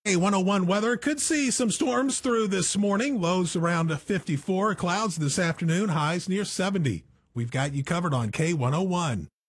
K101 weather could see some storms through this morning. Lows around 54. Clouds this afternoon. Highs near 70. We've got you covered on K101.